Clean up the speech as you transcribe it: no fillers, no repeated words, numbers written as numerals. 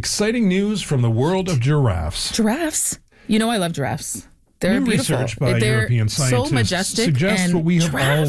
exciting news from the world of giraffes. Giraffes? You know I love giraffes. They're New beautiful. research by They're European scientists so majestic suggests and what we have all